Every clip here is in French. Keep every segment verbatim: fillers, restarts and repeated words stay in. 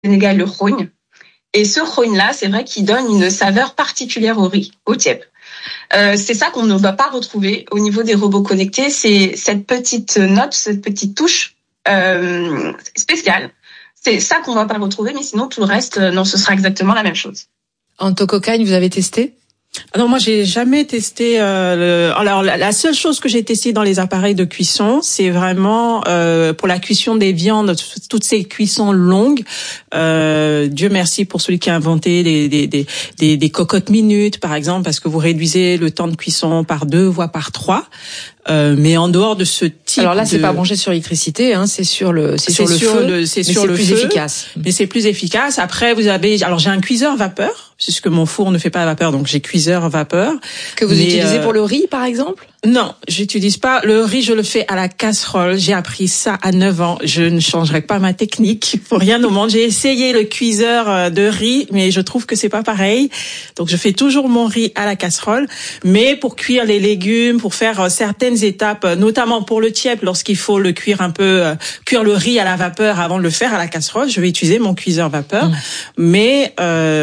Sénégal, le rogne. Et ce rogne-là, c'est vrai qu'il donne une saveur particulière au riz, au tiep. Euh, c'est ça qu'on ne va pas retrouver au niveau des robots connectés, c'est cette petite note, cette petite touche euh, spéciale. C'est ça qu'on ne va pas retrouver, mais sinon tout le reste, non, ce sera exactement la même chose. En Tokokai, vous avez testé ? Alors moi j'ai jamais testé euh, le... alors la, la seule chose que j'ai testée dans les appareils de cuisson, c'est vraiment euh, pour la cuisson des viandes, toutes ces cuissons longues. Euh, Dieu merci pour celui qui a inventé des des des des, des cocottes minutes par exemple, parce que vous réduisez le temps de cuisson par deux voire par trois. Euh, mais en dehors de ce type, alors là, c'est de... pas branché sur l'électricité, hein, c'est sur le, c'est, c'est sur le sur feu, le, c'est mais sur c'est le plus feu, efficace. Mais c'est plus efficace. Après, vous avez, alors j'ai un cuiseur vapeur, puisque mon four ne fait pas à vapeur, donc j'ai cuiseur vapeur. Que vous mais utilisez euh... pour le riz, par exemple? Non, j'utilise pas le riz, je le fais à la casserole. J'ai appris ça à neuf ans. Je ne changerai pas ma technique pour rien au monde. J'ai essayé le cuiseur de riz, mais je trouve que c'est pas pareil. Donc je fais toujours mon riz à la casserole, mais pour cuire les légumes, pour faire certaines étapes, notamment pour le tiep, lorsqu'il faut le cuire un peu, euh, cuire le riz à la vapeur avant de le faire à la casserole, je vais utiliser mon cuiseur vapeur. Mmh. Mais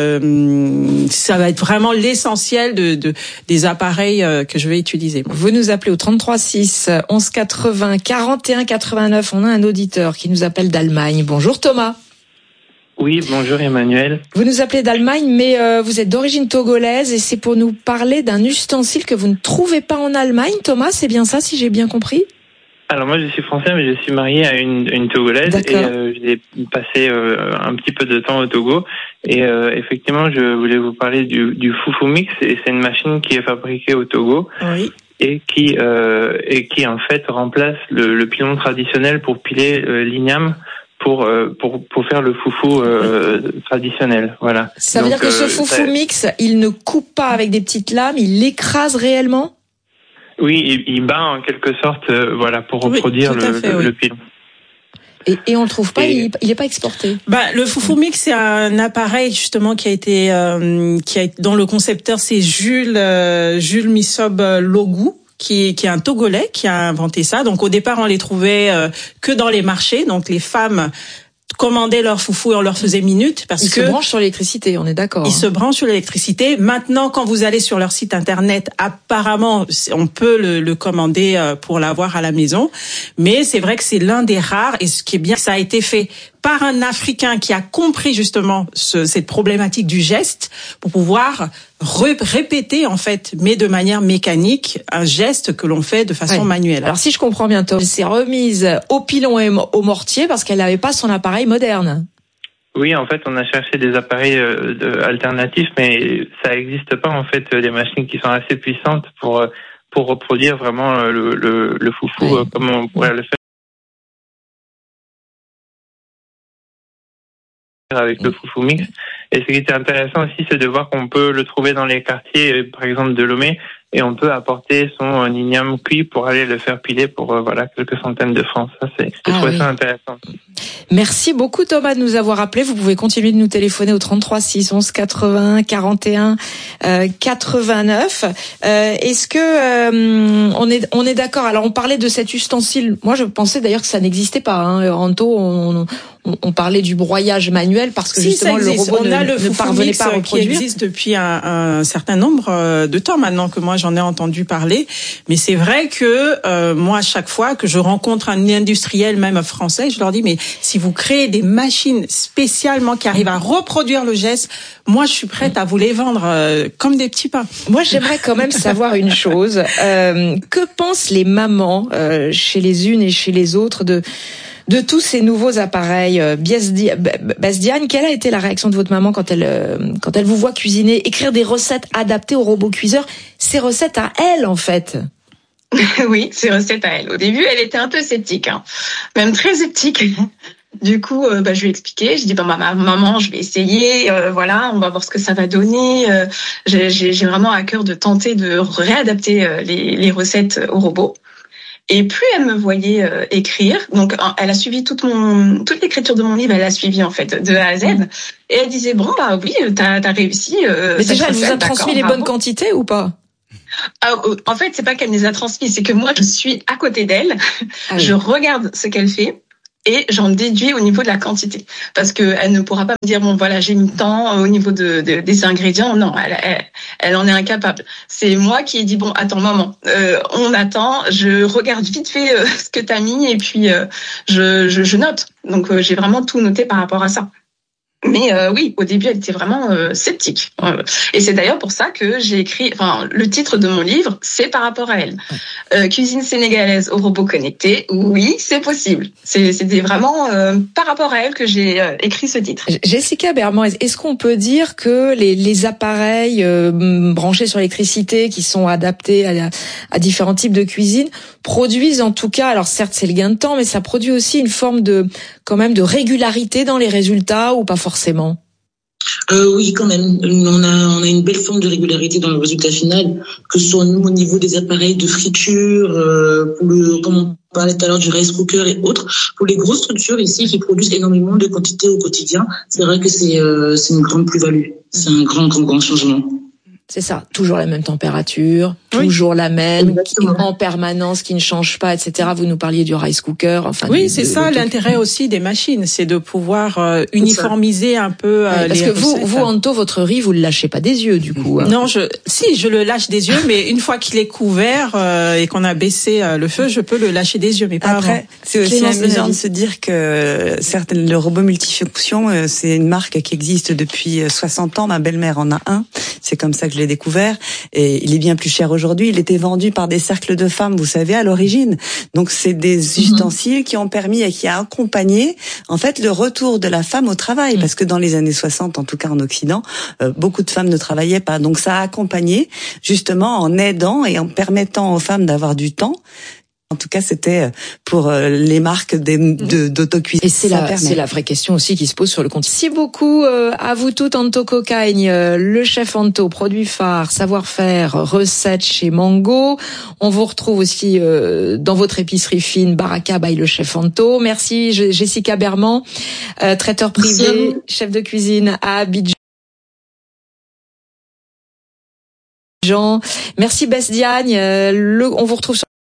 euh, ça va être vraiment l'essentiel de, de des appareils euh, que je vais utiliser. Vous nous appelez au trente-trois six onze quatre-vingts quarante et un quatre-vingt-neuf. On a un auditeur qui nous appelle d'Allemagne. Bonjour Thomas. Oui, bonjour Emmanuel. Vous nous appelez d'Allemagne, mais euh, vous êtes d'origine togolaise et c'est pour nous parler d'un ustensile que vous ne trouvez pas en Allemagne. Thomas, c'est bien ça, si j'ai bien compris? Alors moi, je suis français, mais je suis marié à une, une togolaise. D'accord. Et euh, j'ai passé euh, un petit peu de temps au Togo. Et euh, effectivement, je voulais vous parler du, du Foufou Mix. Et c'est une machine qui est fabriquée au Togo. Oui. Et qui euh, et qui en fait remplace le, le pilon traditionnel pour piler euh, l'igname pour euh, pour pour faire le foufou euh, traditionnel. Voilà. Ça veut Donc, dire que euh, ce foufou ça... mix, il ne coupe pas avec des petites lames, il l'écrase réellement? Oui, il, il bat en quelque sorte, euh, voilà, pour reproduire oui, le, fait, le, oui. le pilon. Et, et on le trouve pas, et... il n'est pas exporté. Bah, le Foufou Mix, c'est un appareil justement qui a été, euh, qui a dont le concepteur c'est Jules euh, Jules Misob Logou, qui, qui est un Togolais qui a inventé ça. Donc au départ, on les trouvait euh, que dans les marchés. Donc les femmes commandaient leur foufou et on leur faisait minute parce ils que ils se branchent sur l'électricité, on est d'accord. Ils hein. se branchent sur l'électricité. Maintenant, quand vous allez sur leur site internet, apparemment, on peut le, le commander pour l'avoir à la maison. Mais c'est vrai que c'est l'un des rares. Et ce qui est bien, ça a été fait par un Africain qui a compris justement ce, cette problématique du geste pour pouvoir re- répéter en fait, mais de manière mécanique, un geste que l'on fait de façon ouais. manuelle. Alors si je comprends bien, elle s'est remise au pilon et au mortier parce qu'elle n'avait pas son appareil moderne. Oui, en fait, on a cherché des appareils euh, de, alternatifs, mais ça n'existe pas en fait des machines qui sont assez puissantes pour pour reproduire vraiment le le, le foufou oui. euh, comme on pourrait le faire avec le Foufou Mix. Et ce qui était intéressant aussi, c'est de voir qu'on peut le trouver dans les quartiers, par exemple de Lomé, et on peut apporter son igname cuit pour aller le faire piler pour euh, voilà quelques centaines de francs. Ça, c'est, j'ai ah trouvé oui. ça intéressant. Merci beaucoup Thomas de nous avoir appelé. Vous pouvez continuer de nous téléphoner au trente-trois six onze quatre-vingts quarante et un quatre-vingt-neuf. Euh, est-ce que euh, on est on est d'accord? Alors on parlait de cet ustensile. Moi je pensais d'ailleurs que ça n'existait pas. Hein. Anto, on, on, on parlait du broyage manuel parce que si, justement le robot on ne, a le ne parvenait pas à reproduire. Qui existe depuis un, un certain nombre de temps maintenant que moi j'en ai entendu parler. Mais c'est vrai que euh, moi à chaque fois que je rencontre un industriel même français, je leur dis mais si vous créez des machines spécialement qui arrivent à reproduire le geste, moi je suis prête à vous les vendre euh, comme des petits pains. Moi j'aimerais quand même savoir une chose. Euh, que pensent les mamans euh, chez les unes et chez les autres de de tous ces nouveaux appareils? Basdiane, quelle a été la réaction de votre maman quand elle quand elle vous voit cuisiner, écrire des recettes adaptées au robot cuiseur, ces recettes à elle en fait? Oui, ces recettes à elle. Au début, elle était un peu sceptique, hein, même très sceptique. Du coup, euh, bah, je lui ai expliqué. Je dis, bah, maman, je vais essayer. Euh, voilà, on va voir ce que ça va donner. Euh, j'ai, j'ai vraiment à cœur de tenter de réadapter euh, les, les recettes au robot. Et plus elle me voyait euh, écrire, donc elle a suivi toute mon toute l'écriture de mon livre, elle a suivi en fait de A à Z. Et elle disait bon bah oui, t'as t'as réussi. Euh, Mais déjà, elle vous a transmis les bonnes quantités ou pas? Ah, en fait, c'est pas qu'elle me les a transmis, c'est que moi je suis à côté d'elle, ah oui. Je regarde ce qu'elle fait. et j'en déduis au niveau de la quantité. Parce que elle ne pourra pas me dire, bon, voilà, j'ai mis tant au niveau de, de des ingrédients. Non, elle, elle, elle en est incapable. C'est moi qui ai dit, bon, attends, maman, euh, on attend, je regarde vite fait euh, ce que t'as mis, et puis euh, je, je, je note. Donc, euh, j'ai vraiment tout noté par rapport à ça. Mais euh, oui, au début, elle était vraiment euh, sceptique. Euh, et c'est d'ailleurs pour ça que j'ai écrit, enfin, le titre de mon livre, c'est par rapport à elle. Euh, Cuisine sénégalaise au robot connecté, oui, c'est possible. C'est, c'était vraiment euh, par rapport à elle que j'ai euh, écrit ce titre. Jessica Berman, est-ce qu'on peut dire que les, les appareils euh, branchés sur l'électricité qui sont adaptés à, à différents types de cuisine produisent en tout cas, alors certes c'est le gain de temps, mais ça produit aussi une forme de, quand même, de régularité dans les résultats ou pas forcément? Euh, oui, quand même. On a, on a une belle forme de régularité dans le résultat final, que ce soit nous au niveau des appareils de friture, euh, pour le, comme on parlait tout à l'heure du rice cooker et autres. Pour les grosses structures ici qui produisent énormément de quantité au quotidien, c'est vrai que c'est, euh, c'est une grande plus-value. C'est un grand, grand, grand changement. C'est ça, toujours la même température, oui. toujours la même, Exactement. en permanence, qui ne change pas, et cetera. Vous nous parliez du rice cooker, enfin. Oui, de, c'est de, ça de, l'intérêt aussi des machines, c'est de pouvoir euh, uniformiser un peu euh, ouais, parce les que vous, recettes. vous, Anto, votre riz, vous le lâchez pas des yeux, du coup. Hein. Non, je, si, je le lâche des yeux, mais une fois qu'il est couvert euh, et qu'on a baissé euh, le feu, je peux le lâcher des yeux, mais pas Après, avant. c'est aussi Clémence amusant de se dire que certaines, le robot multifonction, euh, c'est une marque qui existe depuis soixante ans. Ma belle-mère en a un. C'est comme ça que je l'ai découvert. Et il est bien plus cher aujourd'hui. Il était vendu par des cercles de femmes, vous savez, à l'origine. Donc c'est des ustensiles qui ont permis et qui a accompagné en fait le retour de la femme au travail, parce que dans les années soixante, en tout cas en Occident, euh, beaucoup de femmes ne travaillaient pas. Donc ça a accompagné justement en aidant et en permettant aux femmes d'avoir du temps. En tout cas, c'était pour les marques d'autocuisine. Et c'est la, c'est la vraie question aussi qui se pose sur le compte. Merci beaucoup euh, à vous toutes, Anto Cocagne, euh, le chef Anto, produit phare, savoir-faire, recettes chez Mango. On vous retrouve aussi euh, dans votre épicerie fine, Baraka by le chef Anto. Merci Jessica Berman, euh, traiteur privé, chef de cuisine à Abidjan. Merci Bess Diagne, euh, le, on vous retrouve sur